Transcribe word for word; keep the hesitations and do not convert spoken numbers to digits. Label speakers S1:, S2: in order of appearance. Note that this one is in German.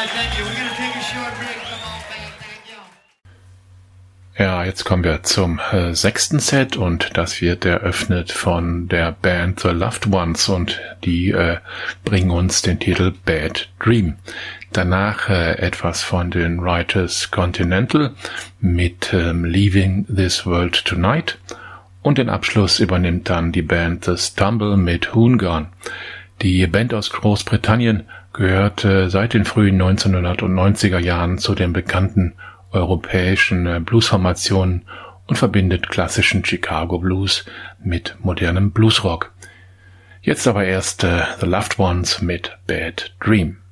S1: Ja, jetzt kommen wir zum äh, sechsten Set und das wird eröffnet von der Band The Loved Ones und die äh, bringen uns den Titel Bad Dream. Danach äh, etwas von den Writers Continental mit ähm, Leaving This World Tonight und den Abschluss übernimmt dann die Band The Stumble mit Hoongan. Die Band aus Großbritannien gehörte seit den frühen neunzehnhundertneunziger Jahren zu den bekannten europäischen Bluesformationen und verbindet klassischen Chicago Blues mit modernem Bluesrock. Jetzt aber erst äh, The Loved Ones mit Bad Dream.